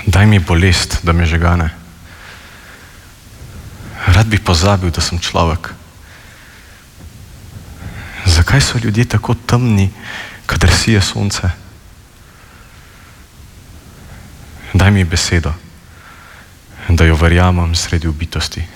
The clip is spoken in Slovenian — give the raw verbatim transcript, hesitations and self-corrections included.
Daj mi bolest, da me žegane. Rad bi pozabil, da sem človek. Zakaj so ljudje tako temni, kadar sije sonce? Daj mi besedo, da jo verjamem sredi ubitosti.